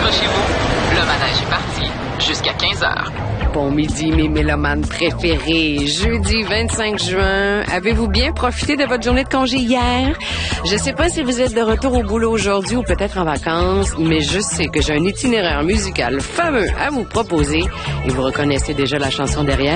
Accrochez-vous, le manège est parti jusqu'à 15h. Bon midi, mes mélomanes préférés. Jeudi 25 juin, avez-vous bien profité de votre journée de congé hier? Je sais pas si vous êtes de retour au boulot aujourd'hui ou peut-être en vacances, mais je sais que j'ai un itinéraire musical fameux à vous proposer et vous reconnaissez déjà la chanson derrière.